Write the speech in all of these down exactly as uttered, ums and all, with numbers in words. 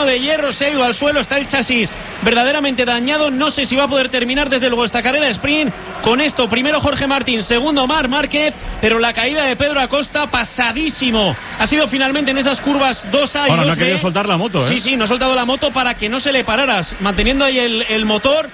cono de hierro se ha ido al suelo, está el chasis verdaderamente dañado. No sé si va a poder terminar desde luego esta carrera de sprint. Con esto, primero Jorge Martín, segundo Marc Márquez, pero la caída de Pedro Acosta pasadísimo. Ha sido finalmente en esas curvas dos A y Ahora dos B. no ha querido soltar la moto, ¿eh? Sí, sí, no ha soltado la moto para que no se le pararas, manteniendo ahí el, el motor.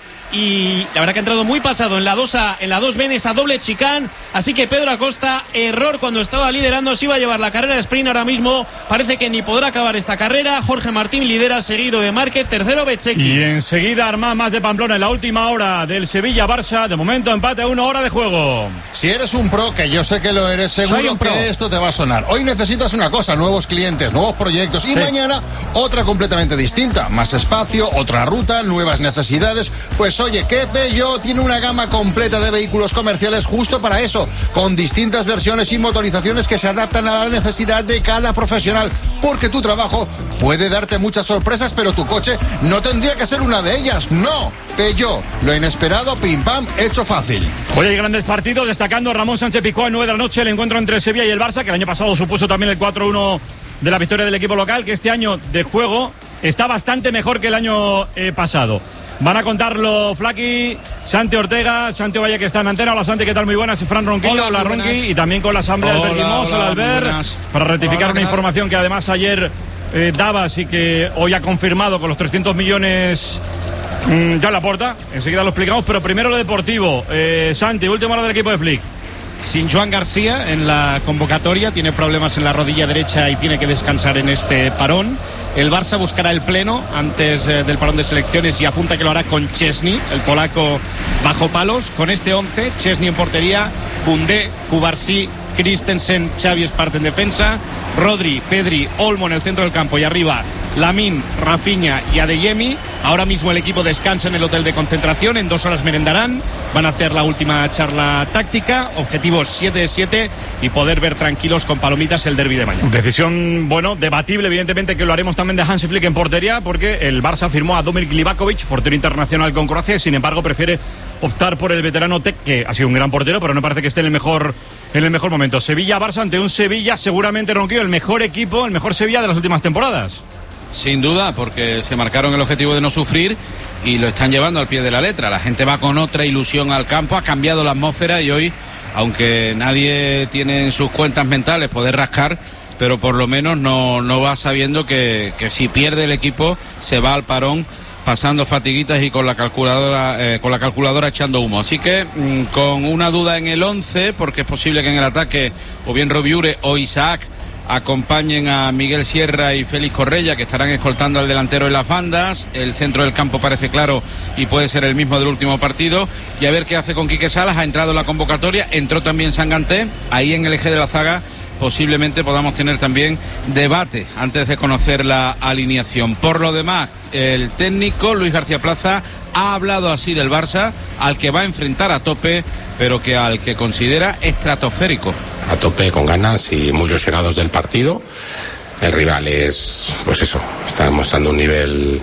Y la verdad que ha entrado muy pasado en la dos A, en la dos B, en esa doble chicane. Así que Pedro Acosta, error cuando estaba liderando, se iba a llevar la carrera de sprint. Ahora mismo parece que ni podrá acabar esta carrera. Jorge Martín lidera, seguido de Márquez, tercero Bezzecchi. Y enseguida Armán más de Pamplona en la última hora del Sevilla-Barça. De momento empate a una hora de juego. Si eres un pro, que yo sé que lo eres, seguro que esto te va a sonar. Hoy necesitas una cosa, nuevos clientes, nuevos proyectos, y sí. Mañana otra completamente distinta. Más espacio, otra ruta, nuevas necesidades. Pues oye, que Peugeot tiene una gama completa de vehículos comerciales justo para eso, con distintas versiones y motorizaciones que se adaptan a la necesidad de cada profesional, porque tu trabajo puede darte muchas sorpresas, pero tu coche no tendría que ser una de ellas. No, Peugeot, lo inesperado, pim pam, hecho fácil. Hoy hay grandes partidos, destacando Ramón Sánchez Pizjuán, nueve de la noche, el encuentro entre el Sevilla y el Barça, que el año pasado supuso también el cuatro uno de la victoria del equipo local, que este año de juego está bastante mejor que el año eh, pasado. Van a contarlo Flaky, Santi Ortega, Santi Valle, que está en antena. Hola Santi, ¿qué tal? Muy buenas. Fran Ronquillo, hola, hola Ronqui, y también con la asamblea del Berguimos, hola Albert, para rectificar hola, una información que además ayer eh, dabas y que hoy ha confirmado con los trescientos millones mmm, ya la porta. Enseguida lo explicamos, pero primero lo deportivo. Eh, Santi, última hora del equipo de Flick. Sin Joan García en la convocatoria, tiene problemas en la rodilla derecha y tiene que descansar en este parón. El Barça buscará el pleno antes eh, del parón de selecciones y apunta que lo hará con Chesney, el polaco bajo palos. Con este once, Chesney en portería, Koundé, Cubarsí, Christensen, Xavi Espart en defensa, Rodri, Pedri, Olmo en el centro del campo y arriba Lamine, Rafinha y Adeyemi. Ahora mismo el equipo descansa en el hotel de concentración, en dos horas merendarán, van a hacer la última charla táctica, objetivos siete de siete y poder ver tranquilos con palomitas el derbi de mañana. Decisión, bueno, debatible, evidentemente, que lo haremos también de Hansi Flick en portería, porque el Barça firmó a Domir Livakovic, portero internacional con Croacia, y sin embargo prefiere optar por el veterano Tec, que ha sido un gran portero, pero no parece que esté en el mejor en el mejor momento. Sevilla-Barça ante un Sevilla seguramente, Ronquillo, el mejor equipo, el mejor Sevilla de las últimas temporadas. Sin duda, porque se marcaron el objetivo de no sufrir y lo están llevando al pie de la letra. La gente va con otra ilusión al campo, ha cambiado la atmósfera y hoy, aunque nadie tiene en sus cuentas mentales poder rascar, pero por lo menos no, no va sabiendo que, que si pierde el equipo se va al parón pasando fatiguitas y con la calculadora eh, con la calculadora echando humo. Así que mmm, con una duda en el once, porque es posible que en el ataque o bien Robiure o Isaac acompañen a Miguel Sierra y Félix Correia, que estarán escoltando al delantero en las bandas. El centro del campo parece claro y puede ser el mismo del último partido. Y a ver qué hace con Quique Salas. Ha entrado en la convocatoria, entró también Sanganté. Ahí en el eje de la zaga posiblemente podamos tener también debate antes de conocer la alineación. Por lo demás, el técnico Luis García Plaza ha hablado así del Barça, al que va a enfrentar a tope, pero que al que considera estratosférico. A tope, con ganas y muy ilusionados del partido. El rival es, pues eso, está mostrando un nivel,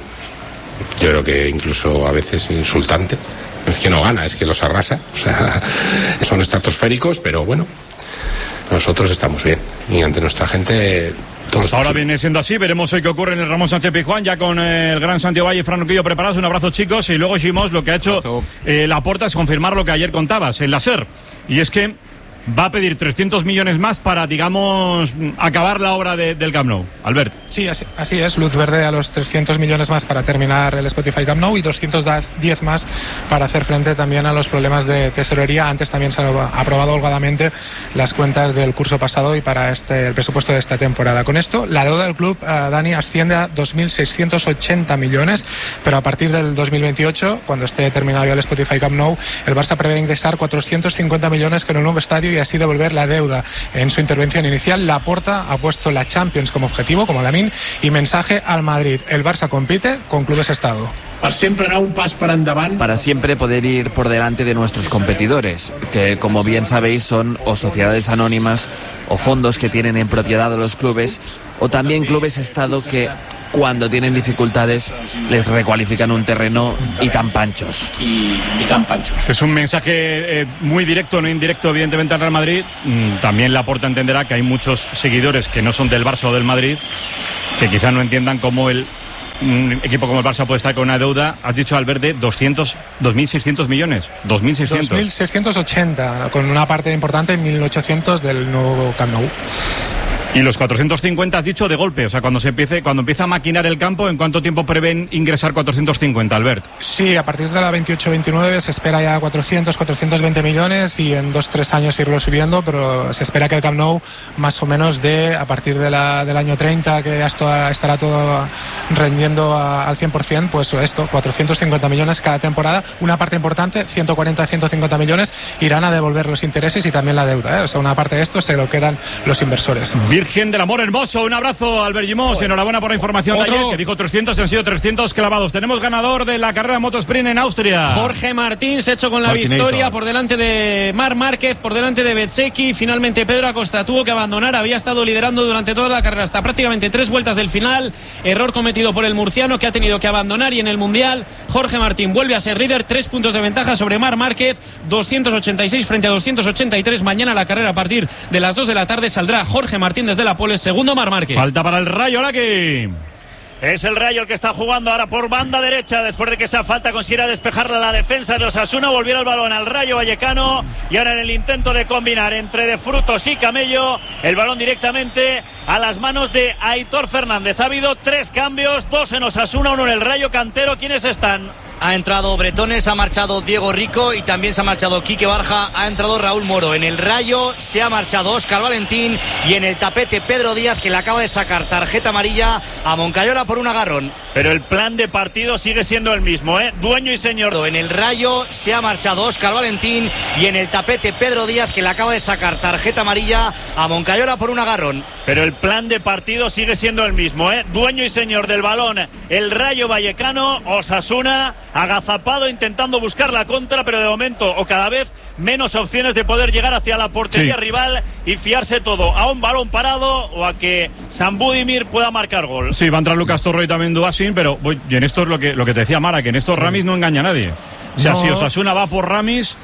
yo creo que incluso a veces insultante. Es que no gana, es que los arrasa. O sea, son estratosféricos, pero bueno, nosotros estamos bien y ante nuestra gente Pues ahora viene siendo así, veremos hoy qué ocurre en el Ramón Sánchez Pizjuán, ya con el gran Santiago Valle y Fran Ronquillo preparados. Un abrazo, chicos. Y luego Gimos, lo que ha hecho eh, Laporta es confirmar lo que ayer contabas, el láser, y es que va a pedir trescientos millones más para, digamos, acabar la obra de, del Camp Nou. Albert. Sí, así, así es, luz verde a los trescientos millones más para terminar el Spotify Camp Nou y doscientos diez más para hacer frente también a los problemas de tesorería. Antes también se han aprobado holgadamente las cuentas del curso pasado y para este el presupuesto de esta temporada. Con esto, la deuda del club, eh, Dani, asciende a dos mil seiscientos ochenta millones, pero a partir del dos mil veintiocho, cuando esté terminado ya el Spotify Camp Nou, el Barça prevé ingresar cuatrocientos cincuenta millones con el nuevo estadio y así devolver la deuda. En su intervención inicial, Laporta ha puesto la Champions como objetivo, como Lamine, y mensaje al Madrid: el Barça compite con clubes Estado. Para siempre anar un pas per endavant. Para siempre poder ir por delante de nuestros competidores, que como bien sabéis son o sociedades anónimas o fondos que tienen en propiedad a los clubes, o también clubes Estado que cuando tienen dificultades les recualifican un terreno y tan panchos. Y, y tan panchos. Es un mensaje eh, muy directo, no indirecto, evidentemente, al Real Madrid. Mm, también Laporta entenderá que hay muchos seguidores que no son del Barça o del Madrid, que quizás no entiendan cómo el un equipo como el Barça puede estar con una deuda, has dicho, Albert, doscientos, dos mil seiscientos millones. dos mil seiscientos. dos mil seiscientos ochenta, con una parte importante, mil ochocientos del nuevo Camp Nou. Y los cuatrocientos cincuenta has dicho de golpe, o sea, cuando se empiece, cuando empieza a maquinar el campo, ¿en cuánto tiempo prevén ingresar cuatrocientos cincuenta, Albert? Sí, a partir de la veintiocho veintinueve se espera ya cuatrocientos, cuatrocientos veinte millones y en dos tres años irlo subiendo, pero se espera que el Camp Nou más o menos de a partir de la, del año treinta, que ya esto, estará todo rendiendo a, al cien por ciento, pues esto, cuatrocientos cincuenta millones cada temporada. Una parte importante, ciento cuarenta, ciento cincuenta millones, irán a devolver los intereses y también la deuda, ¿eh? O sea, una parte de esto se lo quedan los inversores. Virgen del amor hermoso, un abrazo, Albert Gimós, enhorabuena por la información de ayer, que dijo trescientos, han sido trescientos clavados. Tenemos ganador de la carrera Motosprint en Austria. Jorge Martín se echó con la Martinator. Victoria por delante de Marc Márquez, por delante de Bezzecchi. Finalmente Pedro Acosta tuvo que abandonar, había estado liderando durante toda la carrera hasta prácticamente tres vueltas del final. Error cometido por el murciano, que ha tenido que abandonar, y en el Mundial Jorge Martín vuelve a ser líder, tres puntos de ventaja sobre Marc Márquez, doscientos ochenta y seis frente a doscientos ochenta y tres. Mañana la carrera a partir de las dos de la tarde saldrá Jorge Martín desde la pole, segundo Marc Márquez. Falta para el Rayo, Laki. Es el Rayo el que está jugando ahora por banda derecha, después de que esa falta consiguiera despejarla la defensa de Osasuna. Volviera el balón al Rayo Vallecano, y ahora en el intento de combinar entre De Frutos y Camello, el balón directamente a las manos de Aitor Fernández. Ha habido tres cambios, dos en Osasuna, uno en el Rayo Cantero. ¿Quiénes están? Ha entrado Bretones, ha marchado Diego Rico y también se ha marchado Quique Barja, ha entrado Raúl Moro. En el Rayo se ha marchado Óscar Valentín, y en el tapete Pedro Díaz, que le acaba de sacar tarjeta amarilla a Moncayola por un agarrón. Pero el plan de partido sigue siendo el mismo, ¿eh? Dueño y señor. En el Rayo se ha marchado Óscar Valentín, y en el tapete Pedro Díaz, que le acaba de sacar tarjeta amarilla a Moncayola por un agarrón. Pero el plan de partido sigue siendo el mismo, ¿eh? Dueño y señor del balón el Rayo Vallecano. Osasuna agazapado intentando buscar la contra, pero de momento o cada vez menos opciones de poder llegar hacia la portería sí. rival y fiarse todo a un balón parado o a que San Budimir pueda marcar gol. Sí, va a entrar Lucas Torro y también Duasin, pero voy, y en esto es lo que, lo que te decía Mara, que en estos sí. Ramis no engaña a nadie. O sea, no. Si Osasuna va por Ramis,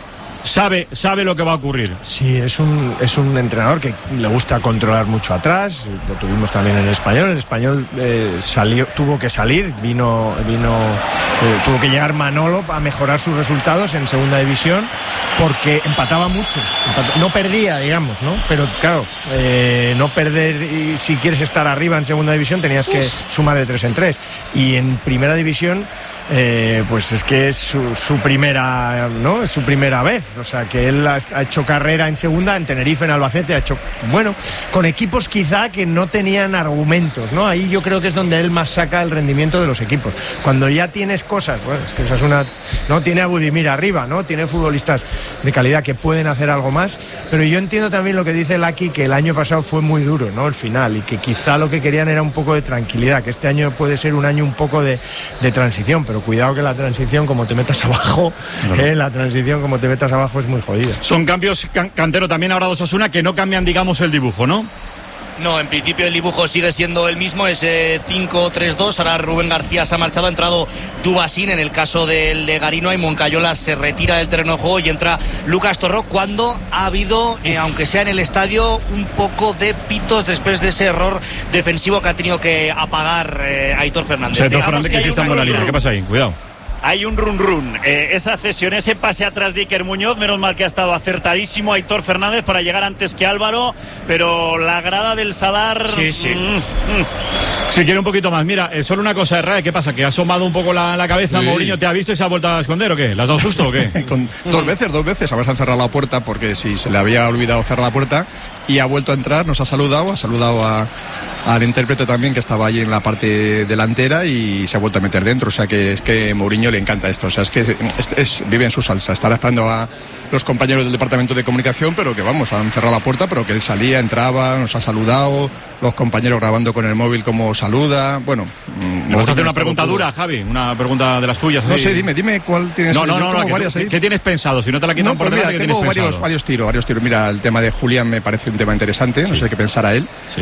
Sabe, sabe lo que va a ocurrir. Sí, es un, es un entrenador que le gusta controlar mucho atrás. Lo tuvimos también en el Español. El Español eh, salió, tuvo que salir, vino, vino, eh, tuvo que llegar Manolo a mejorar sus resultados en segunda división, porque empataba mucho. Empat- no perdía, digamos, ¿no? Pero claro, eh, no perder, y si quieres estar arriba en segunda división tenías que sumar de tres en tres. Y en primera división, eh, pues es que es su, su primera, ¿no? Es su primera vez. O sea, que él ha, ha hecho carrera en segunda, en Tenerife, en Albacete, ha hecho, bueno, con equipos quizá que no tenían argumentos, ¿no? Ahí yo creo que es donde él más saca el rendimiento de los equipos. Cuando ya tienes cosas, bueno, es que esa es una, no tiene a Budimir arriba, ¿no? Tiene futbolistas de calidad que pueden hacer algo más, pero yo entiendo también lo que dice Laki, que el año pasado fue muy duro, ¿no? El final, y que quizá lo que querían era un poco de tranquilidad, que este año puede ser un año un poco de, de transición, pero cuidado que la transición, como te metas abajo, no. eh, la transición, como te metas abajo, es muy jodida. Son cambios, can- Cantero, también ahora de Osasuna, que no cambian, digamos, el dibujo, ¿no? No, en principio el dibujo sigue siendo el mismo, es eh, cinco tres dos. Ahora Rubén García se ha marchado, ha entrado Dubasín. En el caso del de Garino, y Moncayola se retira del terreno de juego y entra Lucas Torró, cuando ha habido, eh, aunque sea en el estadio, un poco de pitos después de ese error defensivo que ha tenido que apagar eh, Aitor Fernández. Aitor Fernández, que sí está en buena línea. ¿Qué pasa ahí? Cuidado. Hay un run run, eh, esa cesión, ese pase atrás de Iker Muñoz, menos mal que ha estado acertadísimo Aitor Fernández para llegar antes que Álvaro, pero la grada del Sadar... Sí, sí. Mm, mm. Si quiere un poquito más, mira, eh, solo una cosa, Herrera, ¿qué pasa? ¿Que ha asomado un poco la, la cabeza? Sí. ¿Mourinho te ha visto y se ha vuelto a esconder o qué? ¿Le has dado susto o qué? Con, dos veces, dos veces, además han cerrado la puerta, porque si se le había olvidado cerrar la puerta, y ha vuelto a entrar, nos ha saludado, ha saludado a... al intérprete también, que estaba allí en la parte delantera, y se ha vuelto a meter dentro. O sea que es que Mourinho le encanta esto, o sea es que es, es, vive en su salsa. Estará esperando a los compañeros del departamento de comunicación, pero que vamos, han cerrado la puerta, pero que él salía, entraba, nos ha saludado, los compañeros grabando con el móvil como saluda. Bueno, ¿me vas a hacer una pregunta todo dura, Javi? Una pregunta de las tuyas. No sé, dime, dime cuál tienes. No, no, no, no, varias, ¿qué, ¿qué tienes pensado? Si no te la quitan, no, por delante, ¿qué tienes varios, pensado? varios tiros, varios tiros. Mira, el tema de Julián me parece un tema interesante, no sí. sé qué pensará él. Sí.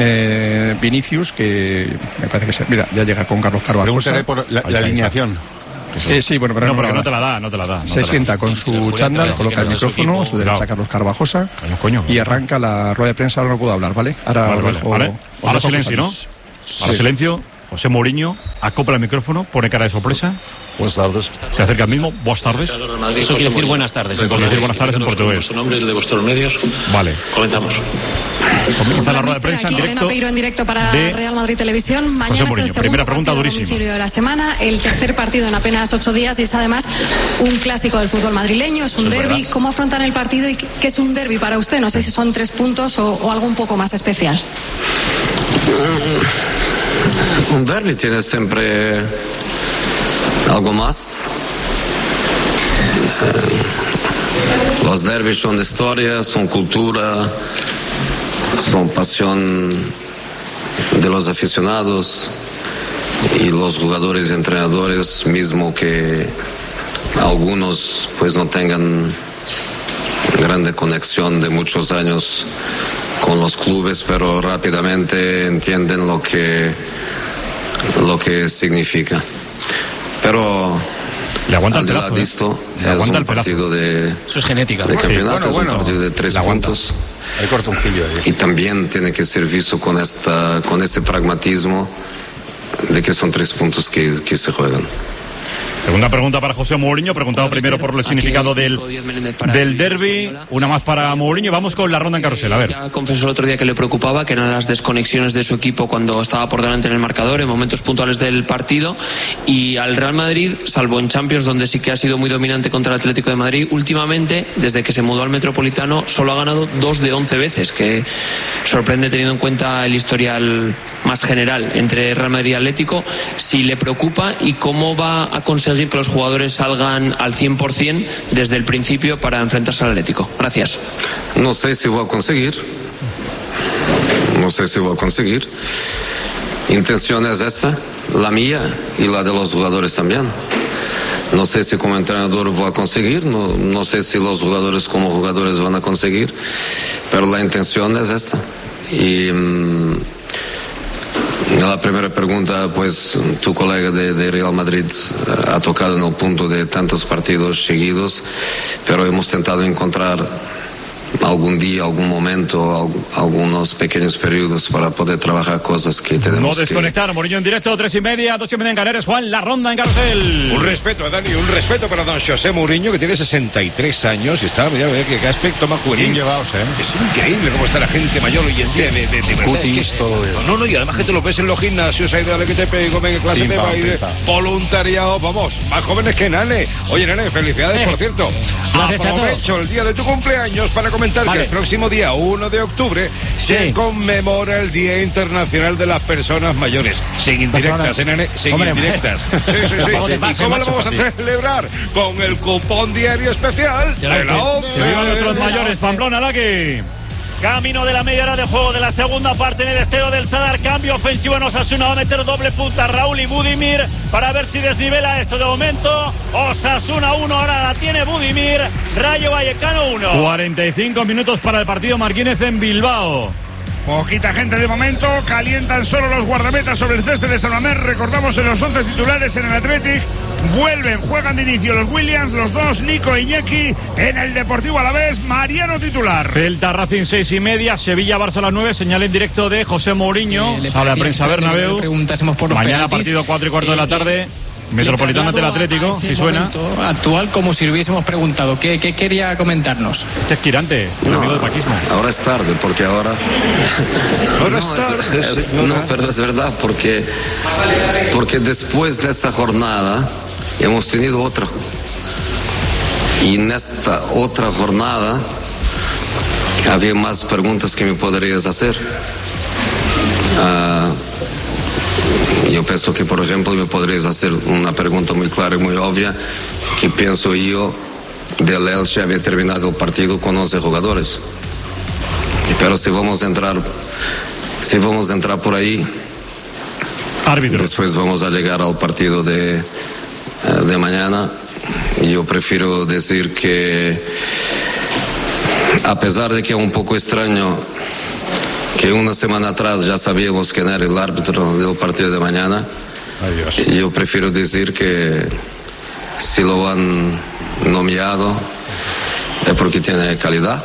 Eh, Vinicius, que me parece que se, mira, ya llega con Carlos Carvajal. Preguntaré por la, la alineación. Eh, sí, bueno, pero no, no, porque no, no te la da, no te la da. No se te sienta la da. con su chándal, coloca el micrófono, a su derecha claro. Carlos Carvajosa, coño, coño, y arranca la rueda de prensa. Ahora no puedo hablar, ¿vale? Ahora, vale, vale, dejo, vale. Ahora silencio, ¿no? Ahora sí. silencio. José Mourinho acopla el micrófono, pone cara de sorpresa. Buenas tardes. Se acerca al mismo. Buenas tardes. Eso quiere decir buenas tardes. Eso quiere decir buenas tardes en portugués. Vuestro nombre y el de vuestros medios. Vale. Comenzamos. Comienza la rueda de prensa en Elena directo. Peiro en directo para de Real Madrid Televisión. Mañana José Mourinho. es el segundo Primera pregunta partido durísima. a domicilio de la semana, el tercer partido en apenas ocho días y es además un clásico del fútbol madrileño, es un Eso es derbi. verdad. ¿Cómo afrontan el partido y qué es un derbi para usted? No sé si son tres puntos o, o algo un poco más especial. Un derby tiene siempre algo más. Eh, los derbis son historia, son cultura, son pasión de los aficionados y los jugadores y entrenadores, mismo que algunos pues no tengan grande conexión de muchos años con los clubes, pero rápidamente entienden lo que lo que significa. Pero le aguanta el al pelazo, lado de ¿eh? esto Le es un el partido de, Eso es genética. de Sí, campeonato, bueno, es un bueno. partido de tres puntos. Hay cortoncillo ahí. Y también tiene que ser visto con esta con este pragmatismo de que son tres puntos que, que se juegan. Segunda pregunta para José Mourinho, preguntado primero por el significado del, del derbi. Una más para Mourinho. Vamos con la ronda en carrusel. A ver. Ya confesó el otro día que le preocupaba, que eran las desconexiones de su equipo cuando estaba por delante en el marcador, en momentos puntuales del partido. Y al Real Madrid, salvo en Champions, donde sí que ha sido muy dominante contra el Atlético de Madrid, últimamente, desde que se mudó al Metropolitano, solo ha ganado dos de once veces, que sorprende teniendo en cuenta el historial más general entre Real Madrid y Atlético. Si le preocupa y cómo va a conseguir que los jugadores salgan al cien por ciento desde el principio para enfrentarse al Atlético. Gracias. No sé si voy a conseguir. No sé si voy a conseguir. Intención es esa, la mía y la de los jugadores también. No sé si como entrenador voy a conseguir, no, no sé si los jugadores como jugadores van a conseguir, pero la intención es esta. Y mmm, la primera pregunta, pues tu colega de, de Real Madrid ha tocado en el punto de tantos partidos seguidos, pero hemos intentado encontrar algún día, algún momento, algunos pequeños periodos para poder trabajar cosas que tenemos No desconectar, que... Mourinho en directo, tres y media, dos y media en Canarias. Juan, la ronda en carrusel. Un respeto, Dani, un respeto para don José Mourinho, que tiene sesenta y tres años y está, mira, mira qué, qué aspecto más juvenil. Bien llevados, ¿eh? Es increíble cómo está la gente mayor hoy en día, de, de, de verdad. Cutis, es que, todo bien. no, no, y además que te lo ves en los gimnasios, ahí de que te pego, en clase Pim, de pam, baile, pim, pam. voluntariado, vamos, más jóvenes que Nane. Oye, Nane, felicidades, Eh. por cierto. Gracias a Aprovecho el día de tu cumpleaños para comentar Vale. que el próximo día uno de octubre se Sí. conmemora el Día Internacional de las Personas Mayores. Sin indirectas, ¿eh, Nane? Sin Hombre, indirectas. Sí, sí, sí. Tampoco te ¿Y pases, cómo lo macho, vamos a tío. celebrar? Con el cupón diario especial Ya lo de la sé. once. Que vivan nuestros mayores, Pamplona, Laki. Camino de la media hora de juego de la segunda parte en el Estadio del Sadar. Cambio ofensivo en Osasuna. Va a meter doble punta Raúl y Budimir para ver si desnivela esto de momento. Osasuna uno, ahora la tiene Budimir. Rayo Vallecano uno. cuarenta y cinco minutos para el partido Martínez en Bilbao. Poquita gente de momento, calientan solo los guardametas sobre el césped de San Mamés. Recordamos en los once titulares en el Athletic. Vuelven, juegan de inicio los Williams, los dos, Nico e Iñaki. En el Deportivo Alavés, Mariano titular. Celta Racing seis y media, Sevilla Barça a las nueve, señal en directo de José Mourinho, Eh, sala de prensa Bernabéu. Preguntásemos por los Mañana penaltis. partido cuatro y cuarto de la tarde, Metropolitano ante el Atlético, si suena. Actual, como si lo hubiésemos preguntado. ¿Qué, qué quería comentarnos? Este es Quirante, un No, amigo de paquismo. ahora es tarde, porque ahora... Ahora no, es tarde, es- es- señora. no, pero es verdad, porque, porque después de esta jornada hemos tenido otra. Y en esta otra jornada había más preguntas que me podrías hacer. Ah, yo pienso que, por ejemplo, me podrías hacer una pregunta muy clara y muy obvia, que pienso yo del Elche había terminado el partido con once jugadores. Pero si vamos a entrar, si vamos a entrar por ahí, árbitro, después vamos a llegar al partido de, eh, de mañana. Yo prefiero decir que, a pesar de que es un poco extraño que una semana atrás ya sabíamos quién era el árbitro del partido de mañana, yo prefiero decir que si lo han nominado es porque tiene calidad,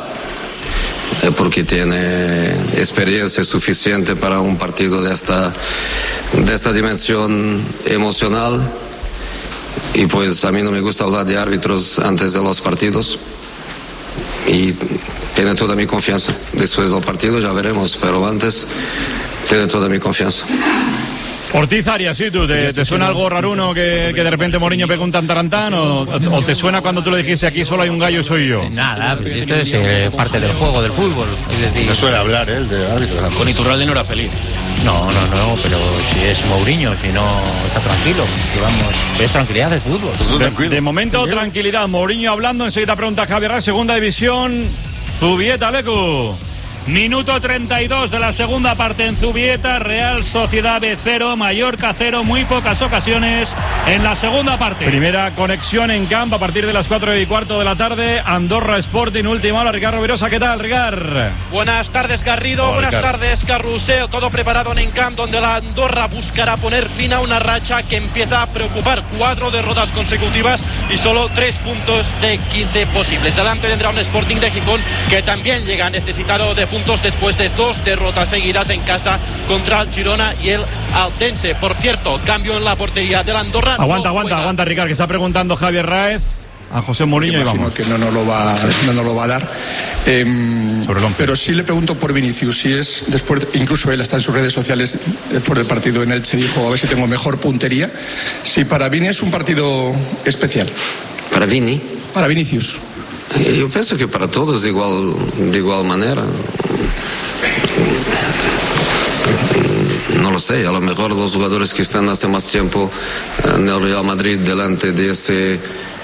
es porque tiene experiencia suficiente para un partido de esta, de esta dimensión emocional. Y pues a mí no me gusta hablar de árbitros antes de los partidos. Y tiene toda mi confianza. Después del partido ya veremos, pero antes tiene toda mi confianza. Ortiz Arias, ¿sí? ¿Tú, te, ¿Te suena algo raruno que, que de repente Mourinho pega un tantarantán? O, ¿O te suena cuando tú le dijiste aquí solo hay un gallo y soy yo? Nada, pues esto es eh, parte del juego, del fútbol. Es decir, no suele hablar él ¿eh? de árbitro. Con Iturralde no era feliz. No, no, no, pero si es Mourinho, si no está tranquilo, digamos, es tranquilidad del fútbol. De, de momento, tranquilidad. Mourinho hablando, enseguida pregunta Javier Rey, segunda división, Zubieta, Lecu. Minuto treinta y dos de la segunda parte en Zubieta, Real Sociedad B cero, Mallorca cero, muy pocas ocasiones en la segunda parte. Primera conexión en campo a partir de las cuatro y cuarto de la tarde, Andorra Sporting, última hora, Ricardo Virosa, ¿qué tal, Ricardo? Buenas tardes, Garrido, Hola, buenas Ricardo. tardes, Carrusel, todo preparado en Encamp, donde la Andorra buscará poner fin a una racha que empieza a preocupar, cuatro derrotas consecutivas y solo tres puntos de quince posibles. Delante tendrá un Sporting de Gijón que también llega necesitado de puntos después de dos derrotas seguidas en casa contra el Girona y el Altense. Por cierto, cambio en la portería del Andorra. Aguanta, no aguanta, juega. aguanta, Ricardo, que está preguntando Javier Raez a José Mourinho y vamos. Que no nos lo va, no nos lo va a dar. Eh, pero sí le pregunto por Vinicius, si es después, incluso él está en sus redes sociales después del partido en Elche, dijo a ver si tengo mejor puntería. Si para Vini es un partido especial. ¿Para Vini? Para Vinicius. Yo pienso que para todos de igual, de igual manera. No lo sé, a lo mejor los jugadores que están hace más tiempo en el Real Madrid delante de ese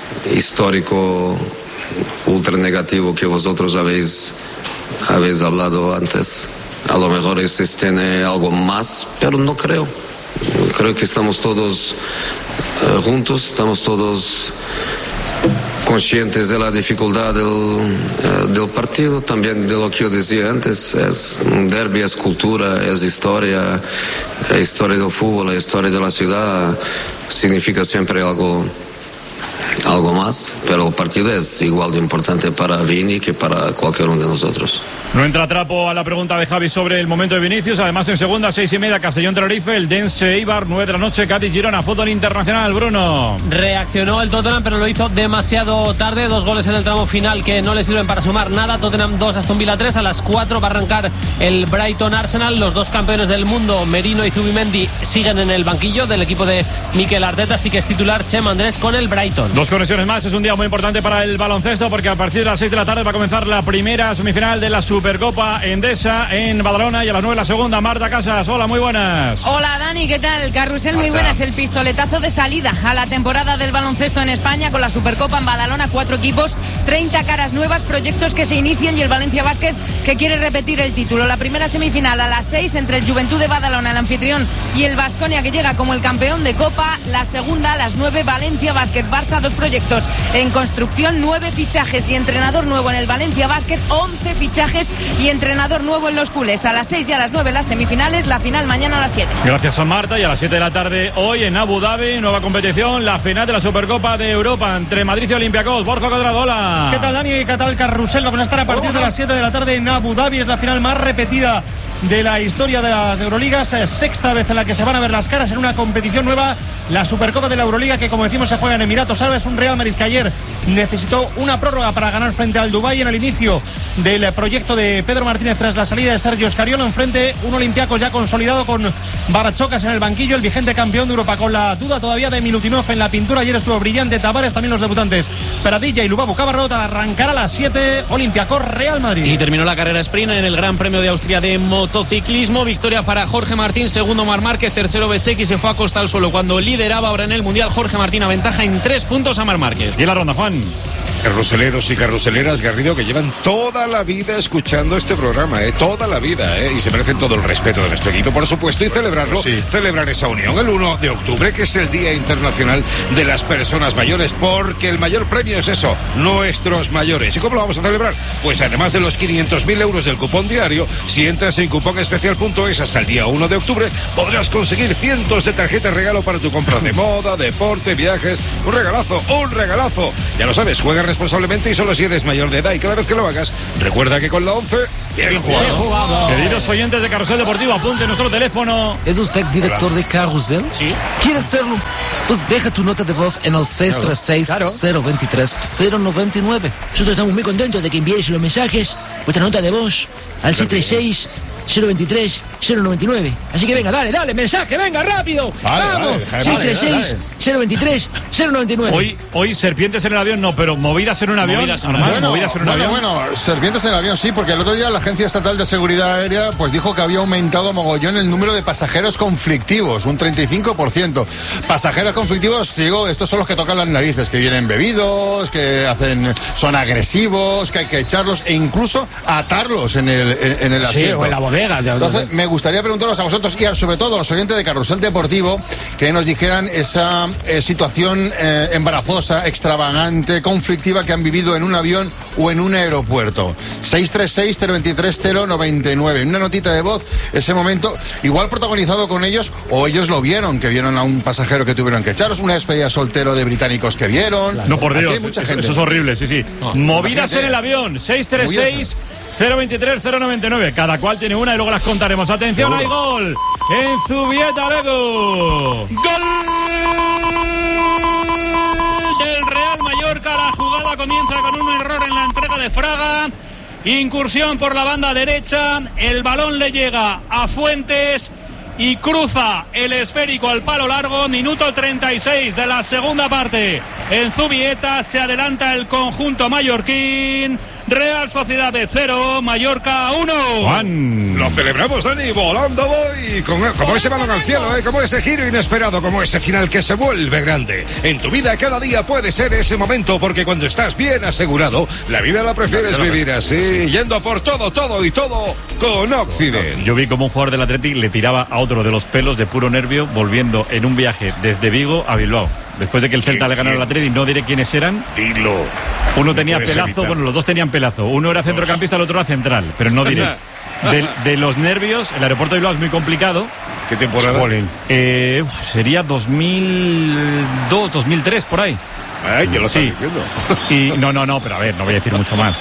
histórico ultra negativo que vosotros habéis, habéis hablado antes. A lo mejor este tiene algo más, pero no creo. Creo que estamos todos uh, juntos, estamos todos conscientes de la dificultad del, uh, del partido, también de lo que yo decía antes, es un derbi, es cultura, es historia, es historia del fútbol, es historia de la ciudad, significa siempre algo, algo más, pero el partido es igual de importante para Vini que para cualquier uno de nosotros. No entra trapo a la pregunta de Javi sobre el momento de Vinicius. Además, en segunda, seis y media, Castellón Tenerife, el Dense Eibar, nueve de la noche, Cádiz Girona, fútbol internacional. Bruno. Reaccionó el Tottenham, pero lo hizo demasiado tarde. Dos goles en el tramo final que no le sirven para sumar nada. Tottenham dos, Aston Villa tres. A las cuatro va a arrancar el Brighton Arsenal. Los dos campeones del mundo, Merino y Zubimendi, siguen en el banquillo del equipo de Mikel Arteta. Así que es titular Chema Andrés con el Brighton. Dos conexiones más. Es un día muy importante para el baloncesto porque a partir de las seis de la tarde va a comenzar la primera semifinal de la Supercopa Endesa en Badalona y a las nueve la segunda. Marta Casas, hola, muy buenas. Hola Dani, ¿qué tal? Carrusel, muy buenas. El pistoletazo de salida a la temporada del baloncesto en España con la Supercopa en Badalona, cuatro equipos, treinta caras nuevas, proyectos que se inician y el Valencia Basket que quiere repetir el título. La primera semifinal a las seis entre el Juventud de Badalona, el anfitrión, y el Baskonia que llega como el campeón de Copa. La segunda a las nueve, Valencia Basket Barça, dos proyectos en construcción, nueve fichajes y entrenador nuevo en el Valencia Basket, once fichajes y entrenador nuevo en los culés. A las seis y a las nueve las semifinales, la final mañana a las siete. Gracias a Marta. Y a las siete de la tarde hoy en Abu Dhabi, nueva competición, la final de la Supercopa de Europa entre Madrid y Olympiacos. Borja Cuadrado, hola. ¿Qué tal, Dani? ¿Qué tal, Carrusel? Vamos a estar a partir de las siete de la tarde en Abu Dhabi. Es la final más repetida de la historia de las Euroligas, sexta vez en la que se van a ver las caras en una competición nueva, la Supercopa de la Euroliga, que como decimos se juega en Emiratos Árabes. Un Real Madrid que ayer necesitó una prórroga para ganar frente al Dubái en el inicio del proyecto de Pedro Martínez tras la salida de Sergio Scariolo. Enfrente un Olympiacos ya consolidado con Barachocas en el banquillo, el vigente campeón de Europa, con la duda todavía de Milutinov en la pintura. Ayer estuvo brillante Tavares, también los debutantes Peradilla y Lubabu Cabarrot. Arrancará a las siete Olympiacos Real Madrid. Y terminó la carrera sprint en el Gran Premio de Austria de motociclismo. Victoria para Jorge Martín, segundo Marc Márquez, tercero Bezzecchi. Se fue a costa al suelo cuando lideraba. Ahora en el Mundial Jorge Martín aventaja en tres puntos a Marc Márquez. Y la ronda, Juan. Carruseleros y carruseleras, Garrido, que llevan toda la vida escuchando este programa, ¿eh? Toda la vida, ¿eh? Y se merecen todo el respeto de nuestro equipo, por supuesto, y celebrarlo, sí. celebrar esa unión el uno de octubre, que es el Día Internacional de las Personas Mayores, porque el mayor premio es eso, nuestros mayores. ¿Y cómo lo vamos a celebrar? Pues además de los quinientos mil euros del cupón diario, si entras en cupón especial punto es hasta el día uno de octubre, podrás conseguir cientos de tarjetas regalo para tu compra de moda, deporte, viajes. Un regalazo, un regalazo. Ya lo sabes, juega responsablemente y solo si eres mayor de edad. Y cada vez que lo hagas, recuerda que con la ONCE, bien jugado. Bien jugado. Queridos oyentes de Carrusel Deportivo, apunte nuestro teléfono. ¿Es usted director de Carrusel? Sí. ¿Quieres serlo? Pues deja tu nota de voz en el seis tres seis, cero dos tres, cero nueve nueve. Nosotros estamos muy contentos de que envíes los mensajes, vuestra nota de voz, al seis tres seis, cero dos tres, cero nueve nueve. Así que venga, dale, dale, mensaje, venga, rápido. Vale, vamos. vale, seis tres seis, cero dos tres, cero nueve nueve. Hoy, hoy serpientes en el avión no, pero movidas en un avión. Movidas en normal, bueno, movidas en un bueno, avión. bueno, serpientes en el avión sí, porque el otro día la Agencia Estatal de Seguridad Aérea pues dijo que había aumentado mogollón el número de pasajeros conflictivos, un treinta y cinco por ciento. Pasajeros conflictivos, digo, estos son los que tocan las narices, que vienen bebidos, que hacen, son agresivos, que hay que echarlos e incluso atarlos en el, en, en el asiento. Sí, o en la bodega. Entonces, me gustaría preguntaros a vosotros y a, sobre todo a los oyentes de Carrusel Deportivo que nos dijeran esa eh, situación eh, embarazosa, extravagante, conflictiva que han vivido en un avión o en un aeropuerto. seis tres seis, cero dos tres, cero nueve nueve. Una notita de voz, ese momento, igual protagonizado con ellos, o ellos lo vieron, que vieron a un pasajero que tuvieron que echaros, una despedida soltero de británicos que vieron. No, por Dios, mucha eso, gente. eso es horrible, sí, sí. No, movidas imagínate. en el avión, seis tres seis, cero dos tres, cero nueve nueve. Cada cual tiene una y luego las contaremos. Atención, hay gol en Zubieta Lego. ¡Gol del Real Mallorca! La jugada comienza con un error en la entrega de Fraga. Incursión por la banda derecha. El balón le llega a Fuentes y cruza el esférico al palo largo. Minuto treinta y seis de la segunda parte. En Zubieta se adelanta el conjunto mallorquín. Real Sociedad de cero, Mallorca uno. Juan. Lo celebramos, Dani, volando voy. Como, como ese balón al cielo, ¿eh? Como ese giro inesperado, como ese final que se vuelve grande. En tu vida cada día puede ser ese momento, porque cuando estás bien asegurado, la vida la prefieres vivir así, yendo por todo, todo y todo con Occident. Yo vi como un jugador del Athletic le tiraba a otro de los pelos de puro nervio, volviendo en un viaje desde Vigo a Bilbao. Después de que el Celta le ganara al Athletic, no diré quiénes eran. Dilo. Uno tenía Puedes pelazo, evitar. bueno, los dos tenían pelazo. Uno era centrocampista, el otro era central, pero no diré. De, de los nervios, el aeropuerto de Bilbao es muy complicado. ¿Qué temporada? Eh, uf, sería dos mil dos, dos mil tres, por ahí. Ay, que lo sí. estás diciendo. Y no, no, no, pero a ver, no voy a decir mucho más.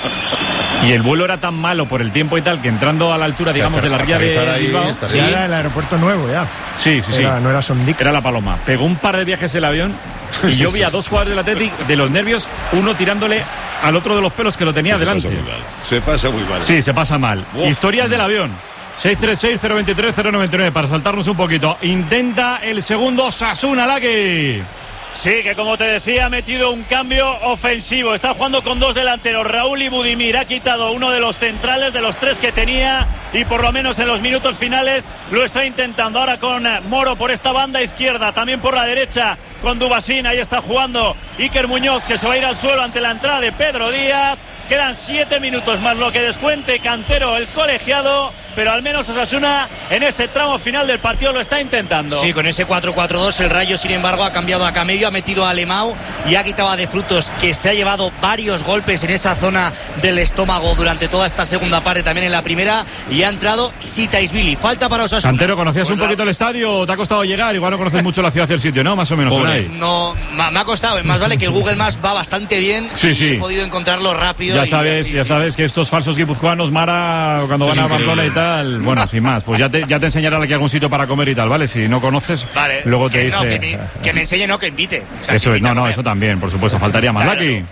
Y el vuelo era tan malo por el tiempo y tal que entrando a la altura, digamos, de la ría de Bilbao. Sí, era el aeropuerto nuevo ya. Sí, sí, sí. Era, no era Sondic. Era la Paloma. Pegó un par de viajes el avión y yo vi a dos jugadores del Athletic de los nervios, uno tirándole al otro de los pelos que lo tenía Se delante. pasa muy mal. Se pasa muy mal. Sí, se pasa mal. Wow. Historias del avión. seis tres seis, cero dos tres, cero nueve nueve para saltarnos un poquito. Intenta el segundo Osasuna, Laki. Sí, que como te decía, ha metido un cambio ofensivo. Está jugando con dos delanteros, Raúl y Budimir. Ha quitado uno de los centrales, de los tres que tenía, y por lo menos en los minutos finales lo está intentando. Ahora con Moro por esta banda izquierda, también por la derecha con Dubasín. Ahí está jugando Iker Muñoz, que se va a ir al suelo ante la entrada de Pedro Díaz. Quedan siete minutos más lo que descuente Cantero, el colegiado, pero al menos Osasuna en este tramo final del partido lo está intentando. Sí, con ese cuatro cuatro dos el Rayo, sin embargo, ha cambiado a Camello, ha metido a Alemão y ha quitado a De Frutos, que se ha llevado varios golpes en esa zona del estómago durante toda esta segunda parte, también en la primera, y ha entrado Sitaisvili. Falta para Osasuna. Cantero, ¿conocías Pues un poquito el estadio o te ha costado llegar? Igual no conoces mucho la ciudad y el sitio, ¿no? Más o menos. Pobre. No, me me ha costado, más vale que el Google Maps va bastante bien. Sí, sí. He podido encontrarlo rápido. Ya y sabes, así, ya sí, sabes que estos falsos guipuzcoanos, Mara, cuando van a Pamplona y tal, bueno, sin más, pues ya te, ya te enseñarán aquí algún sitio para comer y tal, ¿vale? Si no conoces, Vale, luego te que, dice... no, que, me, que me enseñe, no, que invite. O sea, Eso que es, no, invite a no, comer. eso también, por supuesto, faltaría más. Claro. Laki.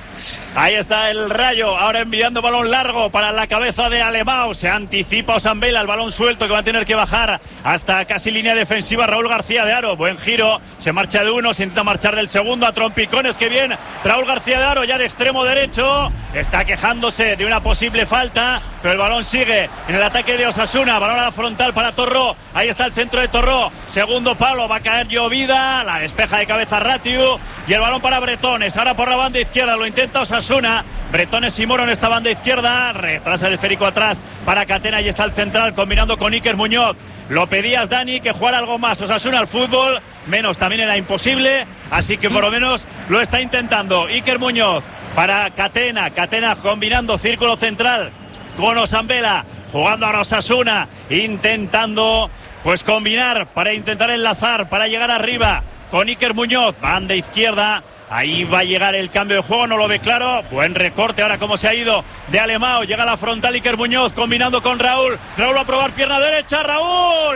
Ahí está el Rayo, ahora enviando balón largo para la cabeza de Alemão. Se anticipa Osambela, el balón suelto que va a tener que bajar hasta casi línea defensiva Raúl García de Haro. Buen giro, se marcha de uno, se intenta marchar del segundo, a trompicones, que bien. Raúl García de Haro ya de extremo derecho, está quejándose de una posible falta, pero el balón sigue en el ataque de Osasuna. Balón a la frontal para Torró, ahí está el centro de Torró, segundo palo, va a caer Llovida, la despeja de cabeza Ratiu, y el balón para Bretones, ahora por la banda izquierda, lo intenta Osasuna. Bretones y Moro en esta banda izquierda, retrasa el esférico atrás para Catena, y está el central combinando con Iker Muñoz. Lo pedías, Dani, que jugara algo más Osasuna al fútbol, menos también era imposible, así que por lo menos lo está intentando. Iker Muñoz para Catena, Catena combinando círculo central con Osambela, jugando a Osasuna, intentando pues combinar para intentar enlazar, para llegar arriba con Iker Muñoz, banda izquierda. Ahí va a llegar el cambio de juego, no lo ve claro. Buen recorte ahora como se ha ido de Alemão. Llega a la frontal Iker Muñoz combinando con Raúl. Raúl va a probar pierna derecha. Raúl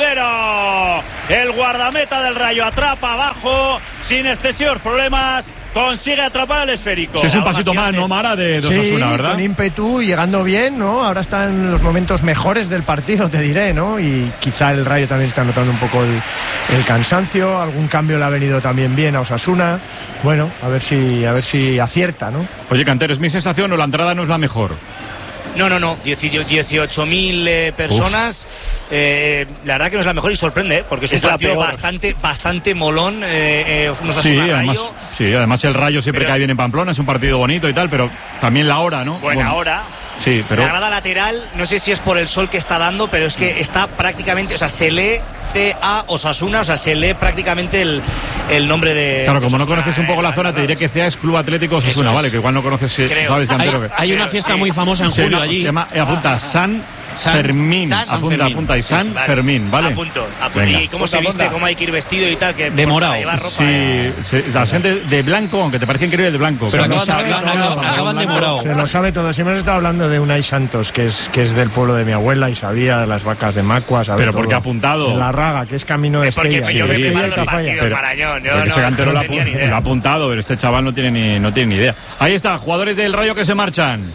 Audero. El guardameta del Rayo atrapa abajo sin excesivos problemas. Consigue atrapar el esférico. Sí, es un pasito más, ¿no, Mara? De, de sí, Osasuna, ¿verdad? Con ímpetu, llegando bien, ¿no? Ahora están en los momentos mejores del partido, te diré, ¿no? Y quizá el Rayo también está notando un poco el, el cansancio. Algún cambio le ha venido también bien a Osasuna. Bueno, a ver si, a ver si acierta, ¿no? Oye, Cantero, ¿es mi sensación o la entrada no es la mejor? No, no, no, dieciocho mil eh, personas. Eh, la verdad que no es la mejor y sorprende, ¿eh? Porque es, es un partido bastante, bastante molón. Eh, eh, nos sí, Rayo. Además, sí, además el Rayo siempre pero, cae bien en Pamplona, es un partido bonito y tal, pero también la hora, ¿no? Buena bueno, hora. Sí, pero... La grada lateral, no sé si es por el sol que está dando, pero es que está prácticamente, o sea, se lee C A Osasuna, o sea, se lee prácticamente el, el nombre de... Claro, como de no conoces un poco la zona, te diré que C A es Club Atlético Osasuna, ¿vale? Que igual no conoces, Creo. ¿sabes, Cantero? Hay, hay una fiesta sí. muy famosa en julio se allí. Se llama, eh, apunta, San... San Fermín, San, apunta, Fermín. apunta y San sí, sí, vale. Fermín, ¿vale? Apunto, apunto. Y cómo se viste, cómo hay que ir vestido y tal, que de morado. Sí, se, la gente de blanco, aunque te parece increíble de blanco. Pero, pero no, no, acaban, no, no, acaban de morado. Se lo sabe todo. Si hemos estado hablando de Unai Santos, que es que es del pueblo de mi abuela y sabía de las vacas de Macua, sabe pero todo. porque ha apuntado. La Raga, que es camino de es porque Estella. yo me Sí, preparo sí, los partidos, pero, Marañón. Yo porque no, ese Cantero no lo, tenía ni idea. lo ha apuntado, pero este chaval no tiene ni, no tiene ni idea. Ahí está, jugadores del Rayo que se marchan.